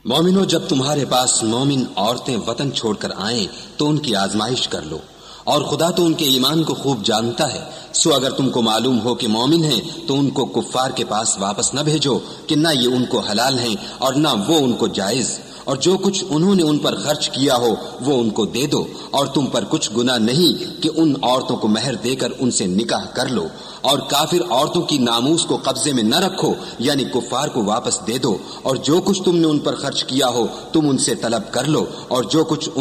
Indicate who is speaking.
Speaker 1: मोमिनो, जब तुम्हारे पास मोमिन औरतें वतन छोड़कर आएं तो उनकी आजमाइश कर लो, और खुदा तो उनके ईमान को खूब जानता है। सो अगर तुमको मालूम हो कि मोमिन हैं तो उनको कुफ्फार के पास वापस न भेजो कि न ये उनको हलाल हैं और न वो उनको जायज, और जो कुछ उन्होंने उन पर खर्च किया हो वो उनको दे दो, और तुम पर कुछ गुनाह नहीं कि उन औरतों को महर देकर उनसे निकाह कर लो। और काफिर औरतों की नामूस को कब्जे में न रखो, यानी कुफ्फार को वापस दे दो, और जो कुछ तुमने उन पर खर्च किया हो तुम उनसे तलब कर लो, और जो कुछ